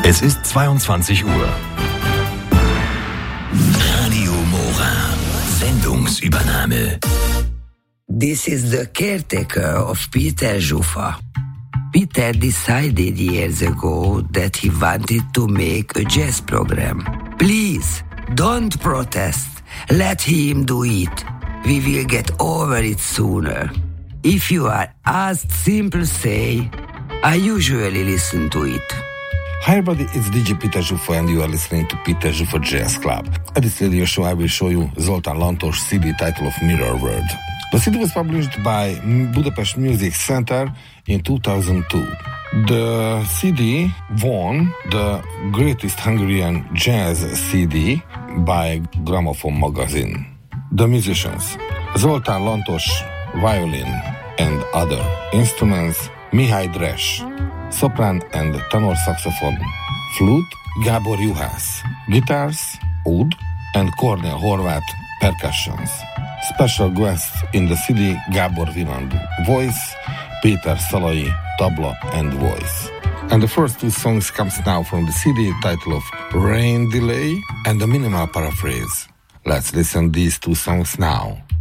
Es ist 22 Uhr. Radio Mora. Sendungsübernahme. This is the caretaker of Peter Zsufa. Peter decided years ago that he wanted to make a jazz program. Please, don't protest. Let him do it. We will get over it sooner. If you are asked, simple say, I usually listen to it. Hi everybody, it's DJ Peter Zsufa and you are listening to Peter Zsufa Jazz Club. At this radio show I will show you Zoltán Lantos CD title of Mirror World. The CD was published by Budapest Music Center in 2002. The CD won the Greatest Hungarian Jazz CD by Gramophone magazine. The musicians: Zoltán Lantos, violin and other instruments, Mihály Dres, sopran and tenor saxophone, flute, Gábor Juhász, guitars, oud, and Kornél Horváth, percussions. Special guests in the CD: Gábor Viland, voice, Péter Szalai, tabla and voice. And the first two songs comes now from the CD title of Rain Delay and the Minimal Paraphrase. Let's listen these two songs now.